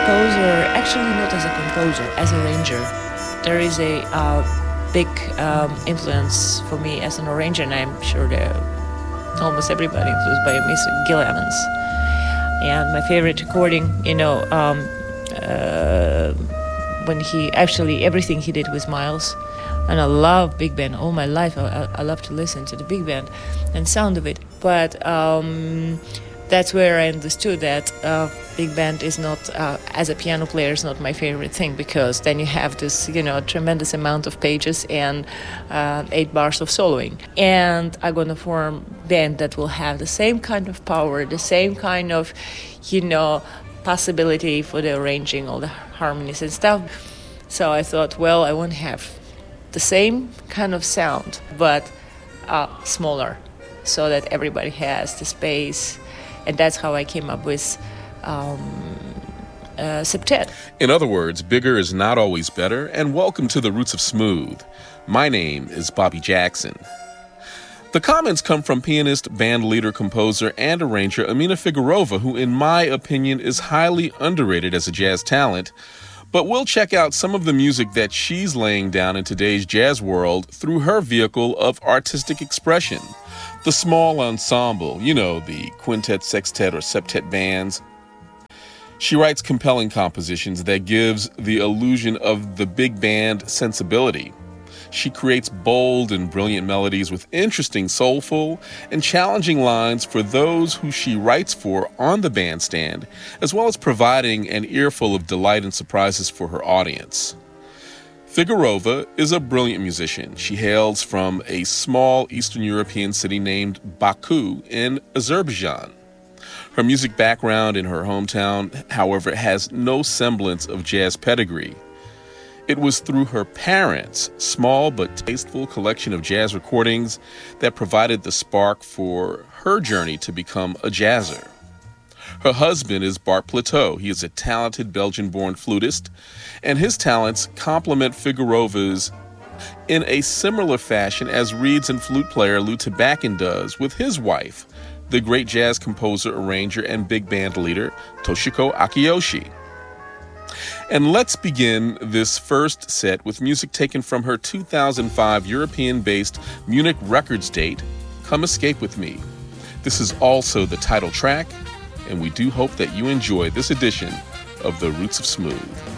composer, actually not as a composer, as a arranger. There is a big influence for me as an arranger, and I'm sure that almost everybody influenced by Mr. Gil Evans. And my favorite recording, when he actually everything he did with Miles. And I love big band all my life. I love to listen to the big band and sound of it. But that's where I understood that big band is not, as a piano player, is not my favorite thing, because then you have this, tremendous amount of pages and 8 bars of soloing. And I'm going to form a band that will have the same kind of power, the same kind of, possibility for the arranging all the harmonies and stuff. So I thought, well, I won't have the same kind of sound, but smaller, so that everybody has the space. And that's how I came up with Septet. In other words, bigger is not always better, and welcome to the Roots of Smooth. My name is Bobby Jackson. The comments come from pianist, band leader, composer, and arranger Amina Figurova, who in my opinion is highly underrated as a jazz talent. But we'll check out some of the music that she's laying down in today's jazz world through her vehicle of artistic expression. The small ensemble, the quintet, sextet, or septet bands. She writes compelling compositions that gives the illusion of the big band sensibility. She creates bold and brilliant melodies with interesting, soulful, and challenging lines for those who she writes for on the bandstand, as well as providing an earful of delight and surprises for her audience. Figurova is a brilliant musician. She hails from a small Eastern European city named Baku in Azerbaijan. Her music background in her hometown, however, has no semblance of jazz pedigree. It was through her parents' small but tasteful collection of jazz recordings that provided the spark for her journey to become a jazzer. Her husband is Bart Plateau. He is a talented Belgian-born flutist, and his talents complement Figurova's in a similar fashion as reeds and flute player Lou Tabakin does with his wife, the great jazz composer, arranger, and big band leader Toshiko Akiyoshi. And let's begin this first set with music taken from her 2005 European-based Munich Records date, Come Escape With Me. This is also the title track, and we do hope that you enjoy this edition of The Roots of Smooth.